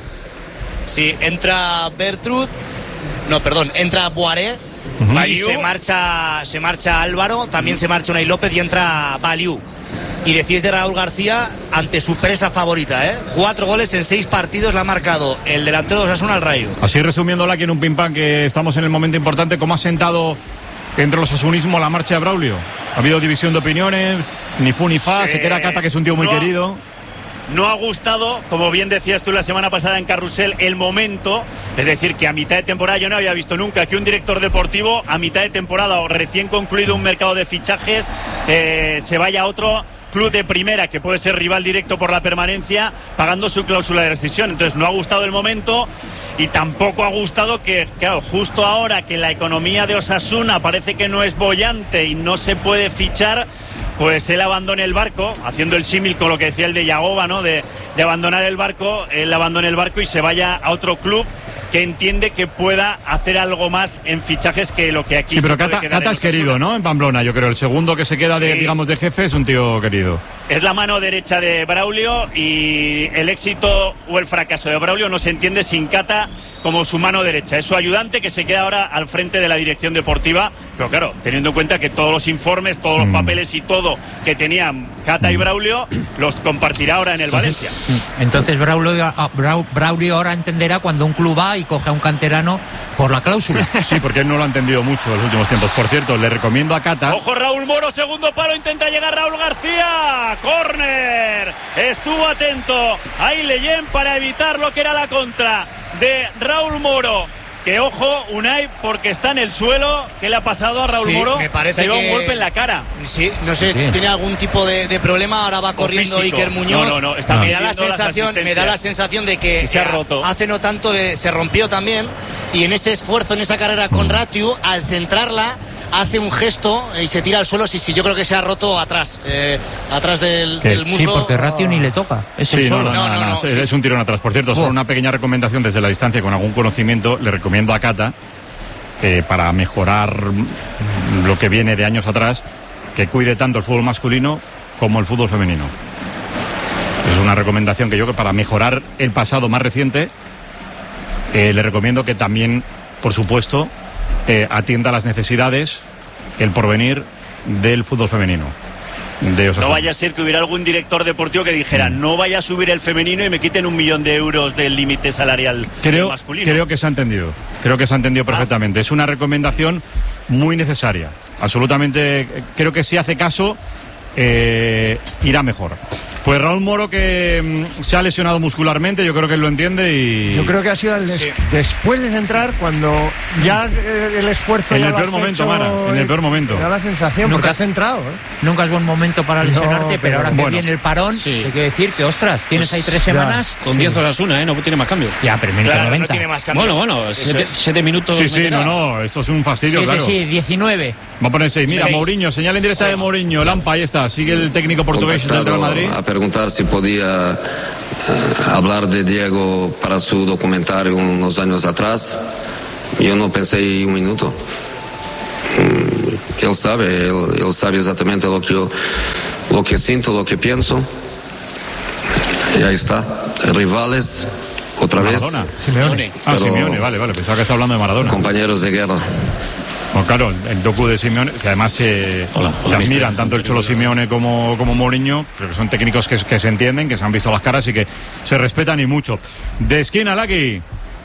Sí, entra Bertrud. No, perdón, entra Boaré. Uh-huh. Y se marcha, se marcha Álvaro, también se marcha Unai López y entra Baliu. Y decís de Raúl García ante su presa favorita, ¿eh? Cuatro goles en seis partidos le ha marcado el delantero de Osasuna al Rayo. Así resumiéndola aquí en un pim pam, que estamos en el momento importante, ¿cómo ha sentado entre los asunismos la marcha de Braulio? ¿Ha habido división de opiniones? Ni fu ni fa, sí. Se queda Cata, que es un tío muy no. querido. No ha gustado, como bien decías tú la semana pasada en Carrusel, el momento, es decir, que a mitad de temporada yo no había visto nunca que un director deportivo a mitad de temporada o recién concluido un mercado de fichajes eh, se vaya a otro club de primera que puede ser rival directo por la permanencia pagando su cláusula de rescisión. Entonces no ha gustado el momento y tampoco ha gustado que, claro, justo ahora que la economía de Osasuna parece que no es boyante y no se puede fichar, pues él abandone el barco, haciendo el símil con lo que decía el de Yagoba, ¿no? De, de abandonar el barco, él abandone el barco y se vaya a otro club que entiende que pueda hacer algo más en fichajes que lo que aquí sí, se pero puede Cata, quedar Cata es querido, ¿no? En Pamplona, yo creo. El segundo que se queda de, sí. digamos, de jefe es un tío querido. Es la mano derecha de Braulio y el éxito o el fracaso de Braulio no se entiende sin Cata como su mano derecha. Es su ayudante que se queda ahora al frente de la dirección deportiva, pero claro, teniendo en cuenta que todos los informes, todos los mm. papeles y todo que tenían Cata y Braulio los compartirá ahora en el Valencia. Entonces Braulio, Braulio ahora entenderá cuando un club va y coge a un canterano por la cláusula. Sí, porque él no lo ha entendido mucho en los últimos tiempos. Por cierto, le recomiendo a Cata... Ojo, Raúl Moro, segundo palo, intenta llegar Raúl García. ¡Córner! Estuvo atento ahí Leyen para evitar lo que era la contra de Raúl Moro. Que ojo, Unai, porque está en el suelo. ¿Qué le ha pasado a Raúl sí, Moro? Me parece Se que... un golpe en la cara. Sí, no sé, sí. tiene algún tipo de, de problema. Ahora va corriendo Iker Muñoz. No, no, no. Está me da la sensación, me da la sensación de que se ha roto. Hace no tanto le, se rompió también. Y en ese esfuerzo, en esa carrera con Ratiu, al centrarla, hace un gesto y se tira al suelo. Sí, sí, yo creo que se ha roto atrás, eh, atrás del, del muslo. Sí, porque Ratiu ni le toca. Es sí, el no, solo. No, no, no, no, no, no es, sí, es un tirón atrás. Por cierto, oh. solo una pequeña recomendación desde la distancia con algún conocimiento. Le recomiendo a Cata, eh, para mejorar lo que viene de años atrás, que cuide tanto el fútbol masculino como el fútbol femenino. Es una recomendación que yo, que para mejorar el pasado más reciente, eh, le recomiendo que también, por supuesto, eh, atienda a las necesidades, el porvenir del fútbol femenino. De no vaya a ser que hubiera algún director deportivo que dijera mm. no vaya a subir el femenino y me quiten un millón de euros del límite salarial creo, masculino. Creo que se ha entendido, creo que se ha entendido perfectamente. Ah. Es una recomendación muy necesaria, absolutamente. Creo que si hace caso eh, irá mejor. Pues Raúl Moro, que mmm, se ha lesionado muscularmente, yo creo que él lo entiende y... Yo creo que ha sido el des- sí. después de centrar, cuando ya eh, el esfuerzo... En ya el lo peor has momento, hecho, Mara, en el peor momento. Me da la sensación, nunca, porque ha centrado. ¿eh? Nunca es buen momento para lesionarte, no, pero, pero ahora que bueno, viene el parón, sí. Hay que decir que, ostras, tienes pues, ahí tres semanas... Ya. Con diez sí. Osasuna, ¿eh? No tiene más cambios. Ya, pero menos claro, noventa. No tiene más cambios. Bueno, bueno, siete, siete minutos... Sí, sí, no, no, esto es un fastidio, siete, claro. Sí, diecinueve. Va a poner seis. Mira, Seis. Mourinho, señal en directa de Mourinho. Lampa, ahí está. Sigue el técnico portugués del Real Madrid. A preguntar si podía eh, hablar de Diego para su documentario unos años atrás. Yo no pensé un minuto. Mm, él sabe, él, él sabe exactamente lo que yo, lo que siento, lo que pienso. Y ahí está. Rivales, otra Maradona. vez. Simeone. Ah, Pero Simeone, vale, vale. Pensaba que estaba hablando de Maradona. Compañeros de guerra. Bueno, claro, el docu de Simeone, que además se, Hola, se hola, admiran mister. tanto el Cholo Simeone como, como Mourinho, creo que son técnicos que, que se entienden, que se han visto las caras y que se respetan y mucho. De esquina, Laki.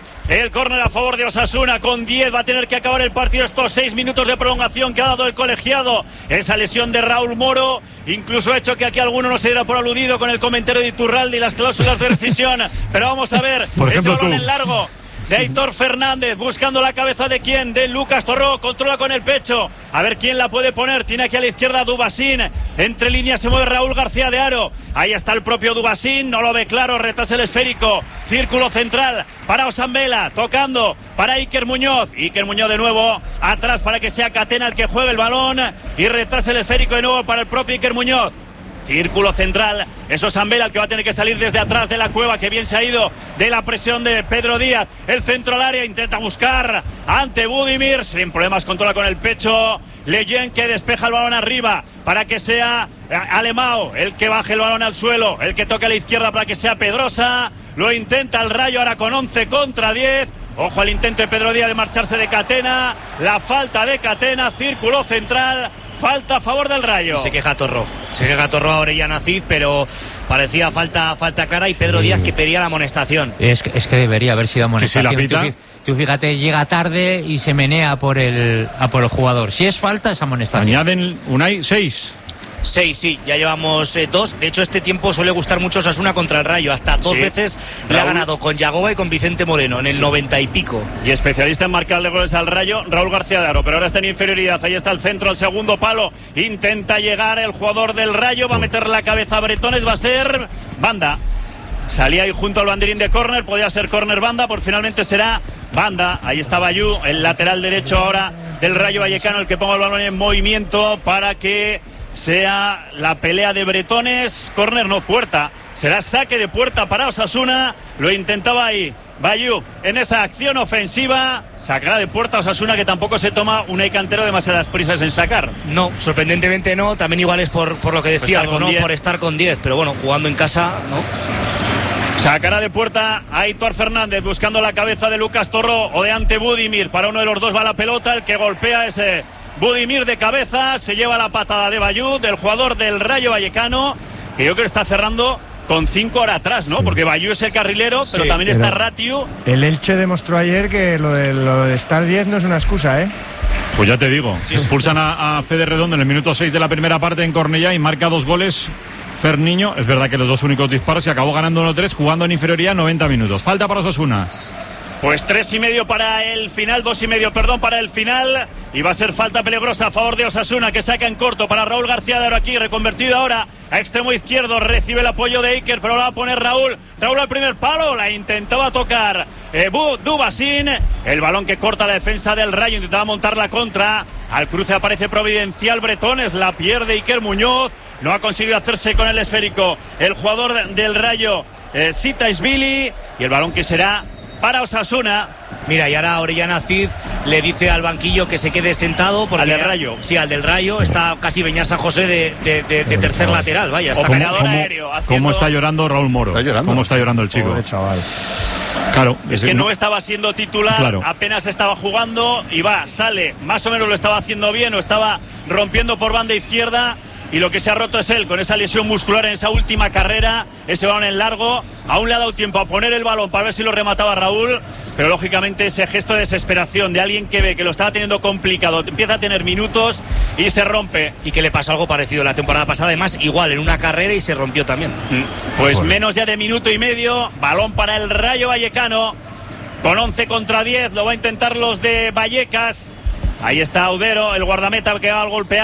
El córner a favor de Osasuna con diez. Va a tener que acabar el partido estos seis minutos de prolongación que ha dado el colegiado. Esa lesión de Raúl Moro incluso ha hecho que aquí alguno no se diera por aludido con el comentario de Iturralde y las cláusulas de rescisión. Pero vamos a ver, Por ese ejemplo, balón tú. en largo de Aitor Fernández, buscando la cabeza de quién, de Lucas Torró, controla con el pecho, a ver quién la puede poner, tiene aquí a la izquierda a Dubasín, entre líneas se mueve Raúl García de Haro, ahí está el propio Dubasín, no lo ve claro, retrasa el esférico, círculo central para Osambela, tocando para Iker Muñoz, Iker Muñoz de nuevo, atrás para que sea Catena el que juegue el balón, y retrasa el esférico de nuevo para el propio Iker Muñoz. Círculo central, eso es Zambela el que va a tener que salir desde atrás de la cueva, que bien se ha ido de la presión de Pedro Díaz. El centro al área, intenta buscar ante Budimir, sin problemas, controla con el pecho. Leyen que despeja el balón arriba para que sea Alemão el que baje el balón al suelo, el que toque a la izquierda para que sea Pedrosa. Lo intenta el Rayo ahora con once contra diez. Ojo al intento de Pedro Díaz de marcharse de Catena, la falta de Catena, círculo central. Falta a favor del Rayo. Se queja Torró. Se queja Torró a Orellana Cid, pero parecía falta, falta clara y Pedro Díaz que pedía la amonestación. Es que, es que debería haber sido amonestación. ¿Que si la pita? Tú, tú fíjate, llega tarde y se menea por el, a por el jugador. Si es falta, es amonestación. Añaden Unai seis. Seis, sí, ya llevamos eh, dos. De hecho, este tiempo suele gustar mucho Osasuna contra el Rayo. Hasta dos Sí. veces le Raúl. ha ganado con Yagoba y con Vicente Moreno en el noventa y pico. Y especialista en marcarle goles al Rayo, Raúl García de Haro, pero ahora está en inferioridad. Ahí está el centro, el segundo palo. Intenta llegar el jugador del Rayo, va a meter la cabeza a Bretones, va a ser banda. Salía ahí junto al banderín de córner, podía ser córner banda, por finalmente será banda. Ahí está Bayú, el lateral derecho ahora del Rayo Vallecano, el que ponga el balón en movimiento para que sea la pelea de Bretones. Córner, no, puerta. Será saque de puerta para Osasuna. Lo intentaba ahí Bayú en esa acción ofensiva. Sacará de puerta a Osasuna, que tampoco se toma un Cantero demasiadas prisas en sacar. No, sorprendentemente no. También igual es por, por lo que decía algo, ¿no? diez. Por estar con diez. Pero bueno, jugando en casa, ¿no? Sacará de puerta a Aitor Fernández buscando la cabeza de Lucas Torró o de ante Budimir. Para uno de los dos va la pelota. El que golpea ese Budimir de cabeza. Se lleva la patada de Bayú, del jugador del Rayo Vallecano, que yo creo que está cerrando con cinco horas atrás, ¿no? Porque Bayú es el carrilero, pero Sí, también pero está Ratiu. El Elche demostró ayer que lo de, lo de estar diez no es una excusa, ¿eh? Pues ya te digo, expulsan a, a Fede Redondo en el minuto seis de la primera parte en Cornellá y marca dos goles Ferniño. Es verdad que los dos únicos disparos, se acabó ganando uno tres, jugando en inferioridad noventa minutos. Falta para Osasuna. Pues tres y medio para el final, dos y medio, perdón, para el final. Y va a ser falta peligrosa a favor de Osasuna, que saca en corto para Raúl García de Haro aquí, reconvertido ahora a extremo izquierdo. Recibe el apoyo de Iker, pero la va a poner Raúl. Raúl al primer palo, la intentaba tocar eh, Dubasín. El balón que corta la defensa del Rayo, intentaba montar la contra. Al cruce aparece providencial Bretones, la pierde Iker Muñoz. No ha conseguido hacerse con el esférico el jugador del Rayo, eh, Sitasvili. Y el balón que será para Osasuna. Mira, y ahora Orellana Cid le dice al banquillo que se quede sentado. Porque Al del Rayo. Sí, al del Rayo. Está casi Beñat San José de, de, de, de tercer lateral. Vaya, está Operador casi- aéreo, haciendo- ¿Cómo está llorando Raúl Moro? Está llorando. ¿Cómo está llorando el chico? Pobre chaval. Claro, Es que no estaba siendo titular, Claro. apenas estaba jugando y va, sale, más o menos lo estaba haciendo bien, o estaba rompiendo por banda izquierda, y lo que se ha roto es él, con esa lesión muscular en esa última carrera, ese balón en largo. Aún le ha dado tiempo a poner el balón para ver si lo remataba Raúl, pero lógicamente ese gesto de desesperación de alguien que ve que lo estaba teniendo complicado, empieza a tener minutos y se rompe. Y que le pasó algo parecido la temporada pasada, además igual en una carrera, y se rompió también. Pues Joder. menos ya de minuto y medio, balón para el Rayo Vallecano, con once contra diez, lo va a intentar los de Vallecas. Ahí está Audero, el guardameta que va a golpear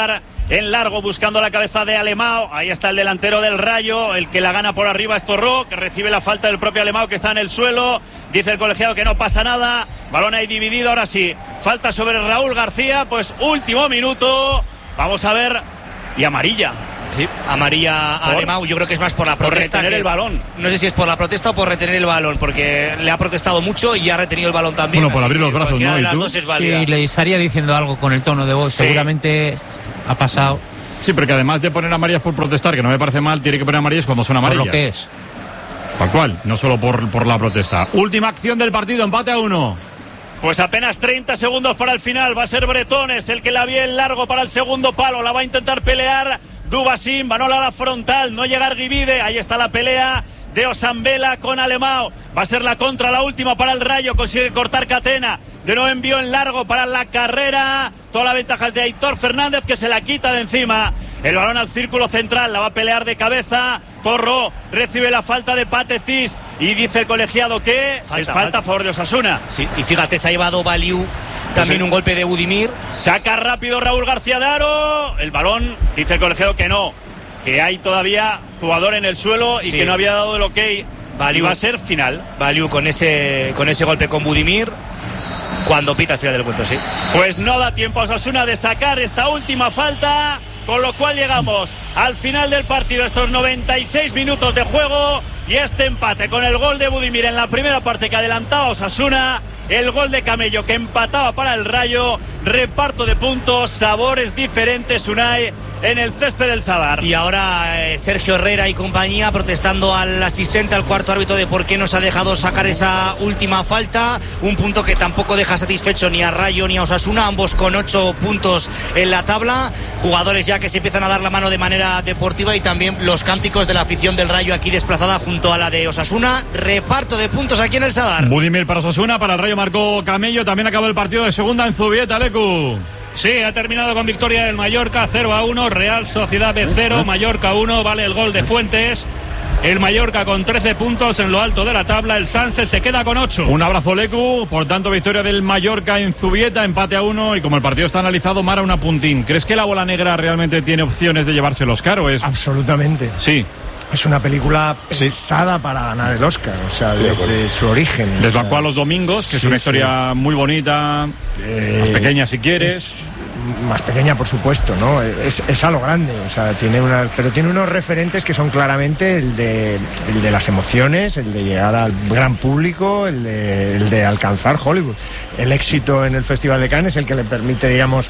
en largo buscando la cabeza de Alemão. Ahí está el delantero del Rayo, el que la gana por arriba es Torró, que recibe la falta del propio Alemão, que está en el suelo. Dice el colegiado que no pasa nada. Balón ahí dividido, ahora sí. Falta sobre Raúl García, pues último minuto. Vamos a ver. Y amarilla. Sí, amarilla a Alemão. Yo creo que es más por la protesta. Por retener que, el balón. No sé si es por la protesta o por retener el balón, porque le ha protestado mucho y ha retenido el balón también. Bueno, por abrir los brazos, ¿no? De las ¿Y tú? dos es válida. Sí, le estaría diciendo algo con el tono de voz. Sí. Seguramente ha pasado. Sí, porque además de poner amarillas por protestar, que no me parece mal, tiene que poner amarillas cuando son amarillas. Por lo que es. Tal cual, no solo por, por la protesta. Última acción del partido, empate a uno. Pues apenas treinta segundos para el final. Va a ser Bretones el que la vía en largo para el segundo palo. La va a intentar pelear Dubasín. Manola a la frontal. No llega Arguivide. Ahí está la pelea de Osambela con Alemão. Va a ser la contra, la última para el Rayo. Consigue cortar Catena. De nuevo envío en largo para la carrera. Toda la ventaja es de Aitor Fernández, que se la quita de encima. El balón al círculo central. La va a pelear de cabeza. Torró recibe la falta de Patecís. Y dice el colegiado que falta, es falta, falta a favor de Osasuna. Sí, y fíjate, se ha llevado Baliu también un golpe de Budimir. Saca rápido Raúl García de Aro. El balón, dice el colegiado que no, que hay todavía jugador en el suelo y sí, que no había dado el ok. Baliu, y va a ser final. Baliu con ese, con ese golpe con Budimir. Cuando pita el final del encuentro, sí. Pues no da tiempo a Osasuna de sacar esta última falta, con lo cual llegamos al final del partido, estos noventa y seis minutos de juego y este empate con el gol de Budimir en la primera parte que adelantaba Osasuna, el gol de Camello que empataba para el Rayo, reparto de puntos, sabores diferentes, Unai, en el césped del Sadar. Y ahora eh, Sergio Herrera y compañía protestando al asistente, al cuarto árbitro, de por qué nos ha dejado sacar esa última falta, un punto que tampoco deja satisfecho ni a Rayo ni a Osasuna, ambos con ocho puntos en la tabla, jugadores ya que se empiezan a dar la mano de manera deportiva y también los cánticos de la afición del Rayo aquí desplazada junto a la de Osasuna, reparto de puntos aquí en el Sadar. Budimir para Osasuna, para el Rayo marcó Camello, también acabó el partido de segunda en Zubieta, Lecu. Sí, ha terminado con victoria del Mallorca cero a uno, Real Sociedad B cero, Mallorca uno, vale el gol de Fuentes. El Mallorca con trece puntos en lo alto de la tabla, el Sanse se queda con ocho. Un abrazo, Lecu. Por tanto, victoria del Mallorca en Zubieta, empate a uno, y como el partido está analizado, Mara una puntín. ¿Crees que la bola negra realmente tiene opciones de llevarse el Oscar o es...? Absolutamente. Sí. Es una película pensada sí. para ganar el Oscar, o sea, desde bueno. su origen. Desbancó o sea, a los domingos, que sí, es una historia sí. muy bonita, eh, más pequeña si quieres. Es más pequeña, por supuesto, ¿no? Es, es a lo grande, o sea, tiene una, pero tiene unos referentes que son claramente el de, el de las emociones, el de llegar al gran público, el de, el de alcanzar Hollywood. El éxito en el Festival de Cannes es el que le permite, digamos,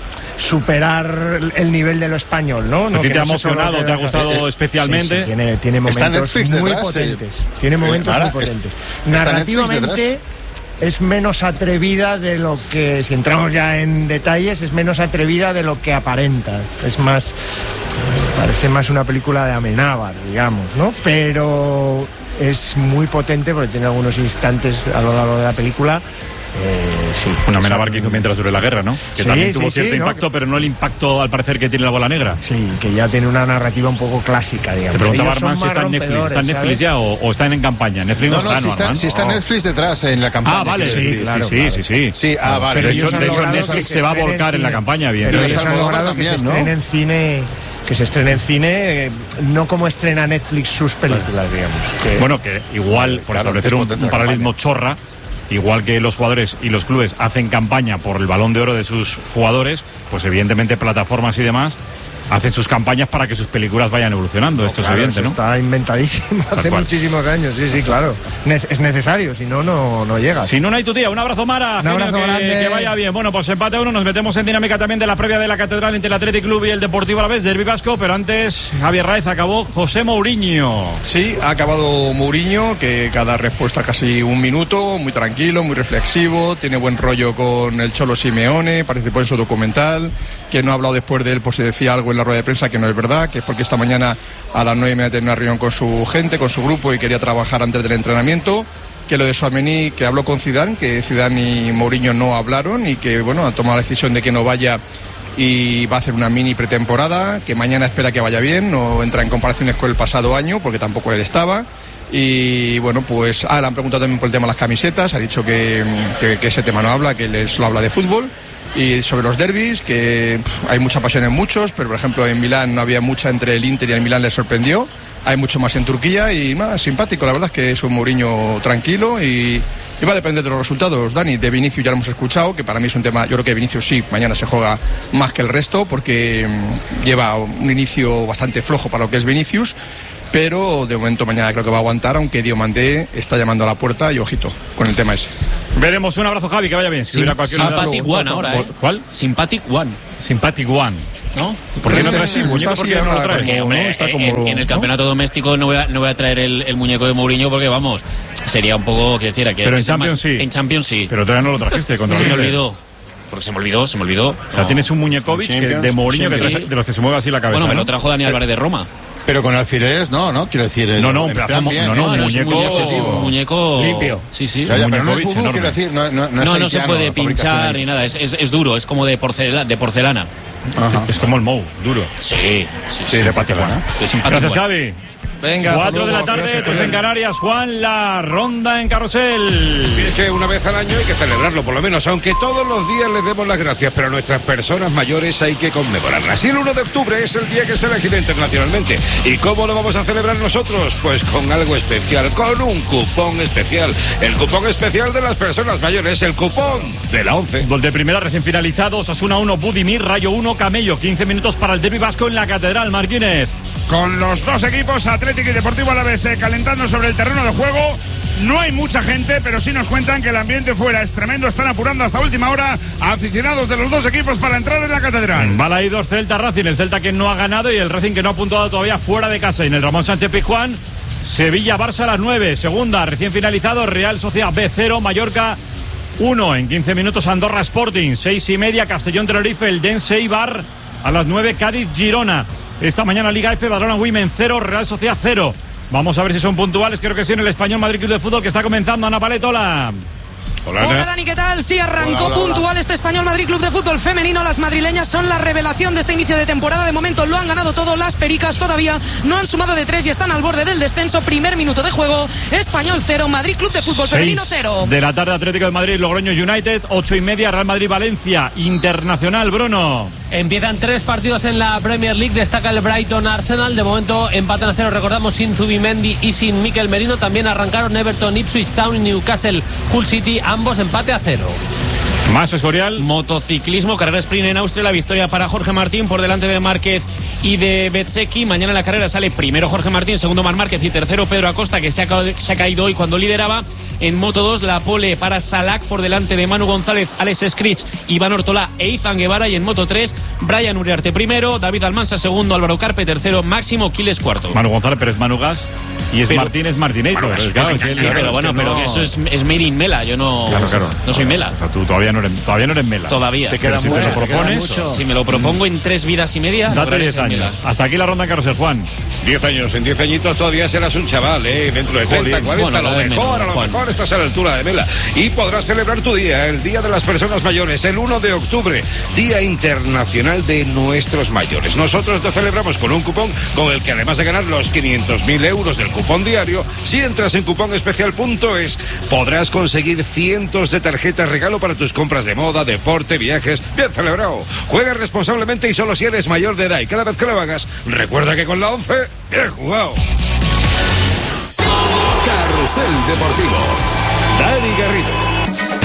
superar el nivel de lo español, ¿no? ¿A ti te ha emocionado, te ha gustado especialmente? Sí, sí, tiene, tiene momentos muy detrás, potentes. Eh, tiene momentos eh, muy potentes. Narrativamente es menos atrevida de lo que, si entramos ya en detalles, es menos atrevida de lo que aparenta. Es más, parece más una película de Amenábar, digamos, ¿no? Pero es muy potente porque tiene algunos instantes a lo largo de la película. Eh, sí, una Amenábar que hizo mientras duró la guerra, ¿no? Que sí, también sí, tuvo cierto sí, impacto, ¿no? Pero no el impacto al parecer que tiene la bola negra. Sí, que ya tiene una narrativa un poco clásica, digamos. Te preguntaba Armand si está en Netflix, ¿está en Netflix ya o, o están en campaña? Netflix no, no, no está, si ¿no, está, Armand? si está oh. Netflix detrás en la campaña. Ah, vale, sí, sí, claro, sí, claro. sí, sí. Sí, ah, vale. Pero de hecho, de hecho Netflix se va a volcar en la campaña, bien. Pero ellos han logrado que se estrene en cine, que se estrene en cine, eh, no como estrena Netflix sus películas, digamos. Que, bueno, que igual, por claro, establecer un, un paralelismo chorra, igual que los jugadores y los clubes hacen campaña por el Balón de Oro de sus jugadores, pues evidentemente plataformas y demás hacen sus campañas para que sus películas vayan evolucionando. No, esto claro, es evidente, ¿no? Está inventadísimo hace muchísimos años, sí, sí, claro. Ne- es necesario, si no, no, no llega. Si no, no hay tu tía. Un abrazo, Mara. Un abrazo que, grande. Que vaya bien. Bueno, pues empate a uno. Nos metemos en dinámica también de la previa de la Catedral entre el Athletic Club y el Deportivo Alavés, derbi vasco. Pero antes, Javier Raez, acabó José Mourinho. Sí, ha acabado Mourinho, que cada respuesta casi un minuto, muy tranquilo, muy reflexivo, tiene buen rollo con el Cholo Simeone, participó en su documental, que no ha hablado después de él, pues se decía algo en la rueda de prensa que no es verdad, que es porque esta mañana a las nueve y media tenía una reunión con su gente, con su grupo y quería trabajar antes del entrenamiento, que lo de Tchouaméni, que habló con Zidane, que Zidane y Mourinho no hablaron y que bueno, han tomado la decisión de que no vaya y va a hacer una mini pretemporada, que mañana espera que vaya bien, no entra en comparaciones con el pasado año porque tampoco él estaba. Y bueno, pues ah, le han preguntado también por el tema de las camisetas, ha dicho que, que, que ese tema no habla, que él solo habla de fútbol. y sobre los derbis, que pff, hay mucha pasión en muchos, pero por ejemplo en Milán no había mucha entre el Inter y el Milán, les sorprendió. Hay mucho más en Turquía y más simpático, la verdad es que es un Mourinho tranquilo y, y va a depender de los resultados. Dani, de Vinicius ya lo hemos escuchado, que para mí es un tema, yo creo que Vinicius sí, mañana se juega más que el resto porque mmm, lleva un inicio bastante flojo para lo que es Vinicius, pero de momento mañana creo que va a aguantar, aunque Diomandé está llamando a la puerta y ojito con el tema ese. Veremos, un abrazo Javi, que vaya bien. Si Sim- Sympathetic One ahora, ¿eh? ¿Cuál? Sympathetic One. Sympathetic One. ¿No? ¿Por qué no traes así? ¿Muñeco por qué no lo traes? Porque, hombre, Está como, en, en el campeonato ¿no? doméstico no voy a, no voy a traer el, el muñeco de Mourinho porque, vamos, sería un poco, que decir, que Pero en es Champions más, sí. En Champions sí. Pero todavía no lo trajiste. Contra se me Liverpool. olvidó. Porque se me olvidó, se me olvidó. O sea, no. Tienes un muñecovic que, de Mourinho que, de los que se mueve así la cabeza. Bueno, me ¿no? lo trajo Dani Álvarez de Roma. Pero con alfileres no, ¿no? Quiero decir... No, no, un pedazo, no, no, no, un muñeco... Un muñeco... limpio. Sí, sí. Ya, ya, pero no es vudú, quiero decir, no, no, no, no, no se puede pinchar ni nada, es, es, es duro, es como de, porcelana, de porcelana. Ajá. Es como el Mou, duro. Sí, sí, sí. Sí, de porcelana. Gracias, Javi. Venga, cuatro de la tarde, tres en Canarias. Juan, la ronda en carrusel. Sí, es que una vez al año hay que celebrarlo, por lo menos, aunque todos los días les demos las gracias, pero a nuestras personas mayores hay que conmemorarlas. Y el uno de octubre es el día que se ha elegido internacionalmente. ¿Y cómo lo vamos a celebrar nosotros? Pues con algo especial, con un cupón especial. El cupón especial de las personas mayores, el cupón de la once. Gol de primera recién finalizado, Osasuna uno, Budimir, Rayo uno, Camello. quince minutos para el derbi vasco en la Catedral, Martínez. Con los dos equipos, Atlético y Deportivo Alavés, eh, calentando sobre el terreno de juego. No hay mucha gente, pero sí nos cuentan que el ambiente fuera es tremendo. Están apurando hasta última hora a aficionados de los dos equipos para entrar en la Catedral. Balaídos, Celta, Racing. El Celta que no ha ganado y el Racing que no ha puntuado todavía fuera de casa. Y en el Ramón Sánchez Pizjuán, Sevilla, Barça a las nueve. Segunda, recién finalizado, Real Sociedad B cero, Mallorca uno. En quince minutos, Andorra Sporting. seis y media, Castellón Tenerife, el Dense Eibar. A las nueve, Cádiz, Girona. Esta mañana Liga F, Badalona Women cero, Real Sociedad cero. Vamos a ver si son puntuales, creo que sí, en el Español Madrid Club de Fútbol que está comenzando. Ana Paletola. Hola, Hola Dani, ¿qué tal? Sí, arrancó hola, hola, puntual hola. Este Español Madrid Club de Fútbol femenino. Las madrileñas son la revelación de este inicio de temporada. De momento lo han ganado todo. Las pericas todavía no han sumado de tres y están al borde del descenso. Primer minuto de juego. Español cero, Madrid Club de Fútbol femenino cero. De la tarde, Atlético de Madrid, Logroño United. Ocho y media, Real Madrid Valencia. Internacional, Bruno. Empiezan tres partidos en la Premier League. Destaca el Brighton Arsenal. De momento empatan a cero. Recordamos sin Zubimendi y sin Mikel Merino. También arrancaron Everton, Ipswich Town y Newcastle Hull City. Ambos empate a cero. Más Escorial. Motociclismo, carrera sprint en Austria. La victoria para Jorge Martín por delante de Márquez y de Bezzecchi. Mañana en la carrera sale primero Jorge Martín, segundo Marc Márquez y tercero Pedro Acosta, que se ha, ca- se ha caído hoy cuando lideraba. En Moto dos, la pole para Salak por delante de Manu González, Alex Scritch, Iván Ortolá e Izan Guevara. Y en Moto tres, Brian Uriarte primero, David Almansa segundo, Álvaro Carpe tercero, Máximo Quiles cuarto. Manu González, pero es Manu Gas y es pero, Martínez Martínez. Claro, sí, claro, sí, claro, pero bueno, es que pero no... que eso es, es made in Mela. Yo no, claro, claro, no soy Mela. O sea, tú todavía no eres, todavía no eres Mela. Todavía. Te queda si mucho, te lo propones, si me lo propongo en tres vidas y media, date diez años. Mela. Hasta aquí la ronda en carrusel, Juan. diez años, en diez añitos todavía serás un chaval, ¿eh? Dentro de treinta, cuarenta, bueno, a lo mejor, menos, a lo Juan. mejor estás a la altura de Mela. Y podrás celebrar tu día, el Día de las Personas Mayores, el uno de octubre, Día Internacional de Nuestros Mayores. Nosotros te celebramos con un cupón con el que, además de ganar los quinientos mil euros del cupón diario, si entras en cupón especial punto es, podrás conseguir cientos de tarjetas regalo para tus compras de moda, deporte, viajes. Bien celebrado. Juega responsablemente y solo si eres mayor de edad. Y cada vez que lo hagas, recuerda que con la once, bien jugado. Carrusel Deportivo. Dani Garrido.